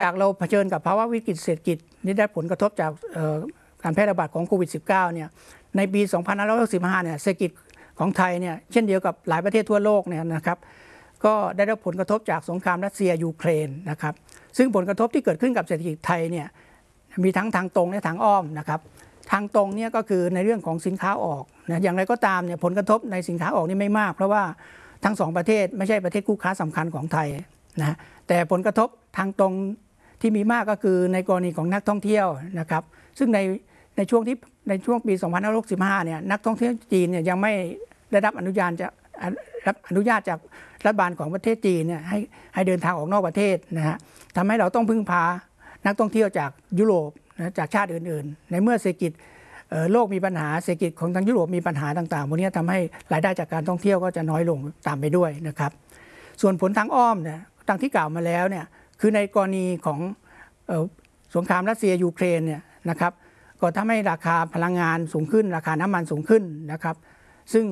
จากเราเผชิญกับภาวะวิกฤตเศรษฐกิจที่ได้ผลกระทบจากการแพร่ระบาดของโควิด -19 เนี่ยในปี 2565 เนี่ยเศรษฐกิจของไทยเนี่ยเช่นเดียวกับหลายประเทศทั่วโลกเนี่ยนะครับก็ได้รับผลกระทบจากสงครามรัสเซียยูเครนนะครับซึ่งผลกระทบที่เกิดขึ้นกับเศรษฐกิจไทยเนี่ยมีทั้งทางตรงและทางอ้อมนะครับทางตรงเนี่ยก็คือในเรื่องของสินค้าออกนะอย่างไรก็ตามเนี่ยผลกระทบในสินค้าออกนี่ไม่มากเพราะว่าทั้งสองประเทศไม่ใช่ประเทศคู่ค้าสำคัญของไทยนะแต่ผลกระทบทางตรงที่มีมากก็คือในกรณีของนักท่องเที่ยวนะครับซึ่งในช่วงปี 2565 เนี่ยนักท่องเที่ยวจีนเนี่ยยังไม่ได้รับอนุญาตจากรัฐบาลของประเทศจีนเนี่ยให้เดินทางออกนอกประเทศนะฮะทำให้เราต้องพึ่งพานักท่องเที่ยวจากยุโรปนะจากชาติอื่นๆในเมื่อเศรษฐกิจโลกมีปัญหาเศรษฐกิจของทางยุโรปมีปัญหาต่างๆพวกนี้ทำให้รายได้จากการท่องเที่ยวก็จะน้อยลงตามไปด้วยนะครับส่วนผลทางอ้อมเนี่ยดังที่กล่าวมาแล้วเนี่ยคือในกรณีของสงครามรัสเซียยูเครนเนี่ยนะครับก็ทำให้ราคาพลังงานสูงขึ้นราคาน้ำมันสูงขึ้นนะครับซึ่ง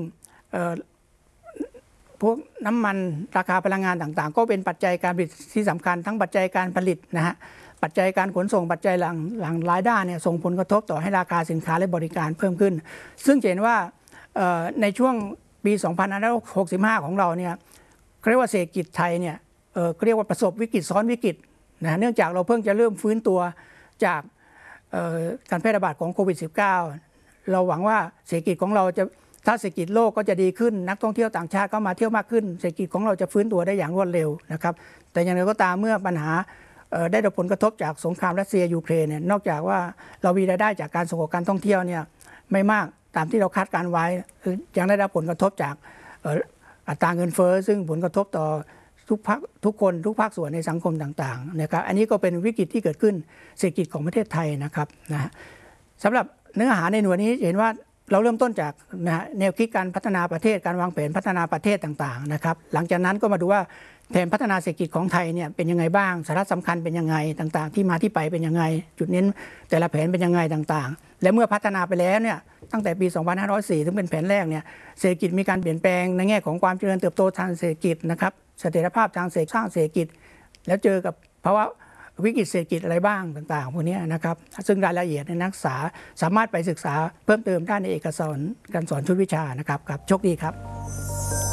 พวกน้ำมันราคาพลังงานต่างๆก็เป็นปัจจัยการผลิตที่สำคัญทั้งปัจจัยการผลิตนะฮะปัจจัยการขนส่งปัจจัยหลังรายได้เนี่ยส่งผลกระทบต่อให้ราคาสินค้าและบริการเพิ่มขึ้นซึ่งเห็นว่าในช่วงปี 2565 ของเราเนี่ยเรียกว่าเศรษฐกิจไทยเนี่ยเรียกว่าประสบวิกฤตซ้อนวิกฤตนะเนื่องจากเราเพิ่งจะเริ่มฟื้นตัวจากการแพร่ระบาดของโควิด -19 เราหวังว่าเศรษฐกิจของเราจะถ้าเศรษฐกิจโลกก็จะดีขึ้นนักท่องเที่ยวต่างชาติก็มาเที่ยวมากขึ้นเศรษฐกิจของเราจะฟื้นตัวได้อย่างรวดเร็วนะครับแต่อย่างไรก็ตามเมื่อปัญหาได้รับผลกระทบจากสงครามรัสเซียยูเครนเนี่ยนอกจากว่าเรามีรายได้จากการส่งออกการท่องเที่ยวเนี่ยไม่มากตามที่เราคาดการไว้ยังได้รับผลกระทบจากอัตราเงินเฟ้อซึ่งผลกระทบต่อทุกคนทุกภาคส่วนในสังคมต่างๆนะครับอันนี้ก็เป็นวิกฤตที่เกิดขึ้นเศรษฐกิจของประเทศไทยนะครับนะสำหรับเนื้อหาในหน่วยนี้เห็นว่าเราเริ่มต้นจากแนวคิดการพัฒนาประเทศการวางแผนพัฒนาประเทศต่างๆนะครับหลังจากนั้นก็มาดูว่าแผนพัฒนาเศรษฐกิจของไทยเนี่ยเป็นยังไงบ้างสาระสำคัญเป็นยังไงต่างๆที่มาที่ไปเป็นยังไงจุดเน้นแต่ละแผนเป็นยังไงต่างๆและเมื่อพัฒนาไปแล้วเนี่ยตั้งแต่ปี 2504 ถึงเป็นแผนแรกเนี่ยเศรษฐกิจมีการเปลี่ยนแปลงในแง่ของความเจริญเติบโตทางเศรษฐกิจนะครับเสถียรภาพทางเศรษฐกิจแล้วเจอกับภาวะวิกฤตเศรษฐกิจอะไรบ้างต่างๆพวกนี้นะครับซึ่งรายละเอียดในนักศึกษาสามารถไปศึกษาเพิ่มเติมได้ในเอกสารการสอนชุดวิชานะครับโชคดีครับ